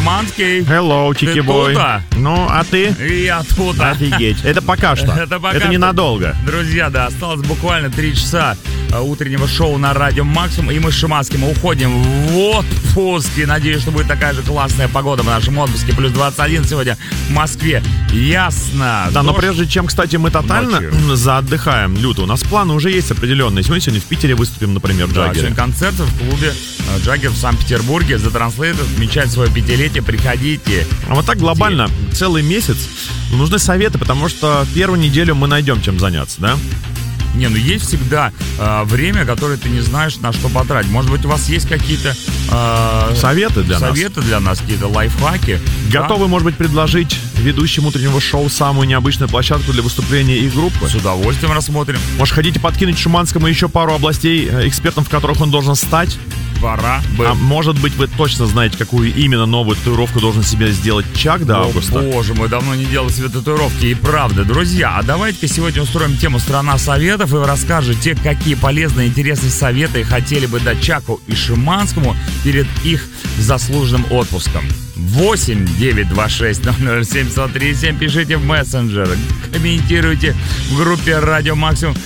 Шиманский. Hello, чики-бой. Ну, а ты? И я тут. Офигеть. Это пока что. Это ненадолго. Друзья, да, осталось буквально 3 часа утреннего шоу на Радио Максимум. И мы с Шиманским уходим в отпуск. И надеюсь, что будет такая же классная погода в нашем отпуске. Плюс 21 сегодня в Москве. Ясно. Да, но прежде чем, кстати, мы тотально заотдыхаем люто, у нас планы уже есть определенные. Сегодня в Питере выступим, например, в Джаггере. Сегодня концерт в клубе Джаггер в Санкт-Петербурге. The Translator отмечает свое 5-летие. Приходите. А вот так глобально целый месяц нужны советы, потому что первую неделю мы найдем чем заняться, да? Не, ну есть всегда время, которое ты не знаешь, на что потратить. Может быть, у вас есть какие-то советы для нас, какие-то лайфхаки? Готовы, может быть, предложить ведущим утреннего шоу самую необычную площадку для выступления их группы? С удовольствием рассмотрим. Может, хотите подкинуть Шиманскому еще пару областей, экспертом в которых он должен стать? Пора бы. А может быть, вы точно знаете, какую именно новую татуировку должен себе сделать Чак до августа? Боже мой, давно не делал себе татуировки. И правда, друзья, а давайте-ка сегодня устроим тему «Страна советов», и вы расскажете, какие полезные, интересные советы хотели бы дать Чаку и Шиманскому перед их заслуженным отпуском. 8-926-007-137. Пишите в мессенджеры, комментируйте в группе Радио Максимум